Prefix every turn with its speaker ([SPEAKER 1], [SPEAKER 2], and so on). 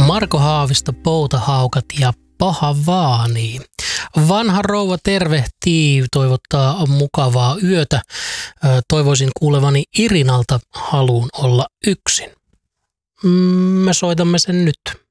[SPEAKER 1] Marko Haavisto, Poutahaukat ja Paha Vaani. Vanha rouva tervehtii, toivottaa mukavaa yötä. Toivoisin kuulevani Irinalta Haluun olla yksin. Me soitamme sen nyt.